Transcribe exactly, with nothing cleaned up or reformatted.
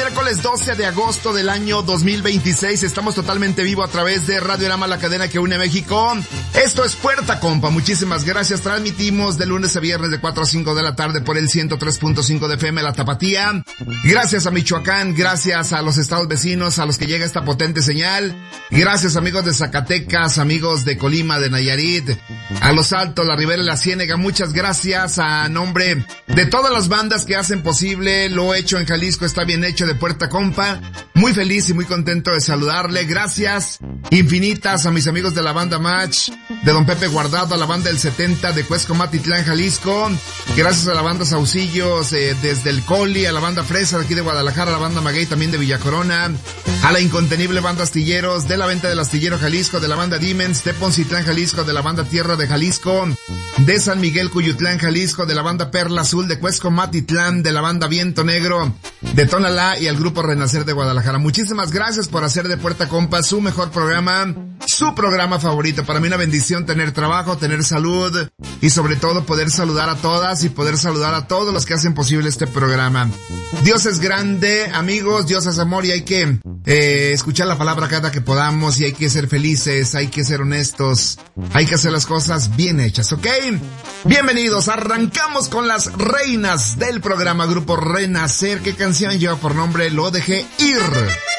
miércoles doce de agosto del año dos mil veintiséis. Estamos totalmente vivo a través de Radio Rama, la cadena que une México. Esto es Puerta Compa. Muchísimas gracias. Transmitimos de lunes a viernes de cuatro a cinco de la tarde por el ciento tres punto cinco de F M La Tapatía. Gracias a Michoacán, gracias a los estados vecinos a los que llega esta potente señal. Gracias amigos de Zacatecas, amigos de Colima, de Nayarit, a Los Altos, la Ribera y la Ciénega. Muchas gracias a nombre de todas las bandas que hacen posible Lo Hecho en Jalisco Está Bien Hecho de Puerta Compa. Muy feliz y muy contento de saludarle. Gracias infinitas a mis amigos de la banda Match, de Don Pepe Guardado, a la banda del setenta de Cuescomatitlán, Jalisco. Gracias a la banda Saucillos eh, desde el Coli, a la banda Fresa de aquí de Guadalajara, a la banda Maguey también de Villa Corona, a la incontenible banda Astilleros, de la venta del Astillero Jalisco, de la banda Dimens, de Poncitlán, Jalisco, de la banda Tierra de Jalisco, de San Miguel Cuyutlán, Jalisco, de la banda Perla Azul de Cuescomatitlán, de la banda Viento Negro de Tonalá y al grupo Renacer de Guadalajara. Muchísimas gracias por hacer de Puerta Compa su mejor programa, su programa favorito. Para mí una bendición tener trabajo, tener salud y sobre todo poder saludar a todas y poder saludar a todos los que hacen posible este programa. Dios es grande, amigos, Dios es amor y hay que eh, escuchar la palabra cada que podamos y hay que ser felices, hay que ser honestos, hay que hacer las cosas bien hechas, ¿ok? Bienvenidos, arrancamos con las reinas del programa Grupo Renacer. ¿Qué canción lleva por nombre Lo Dejé Ir?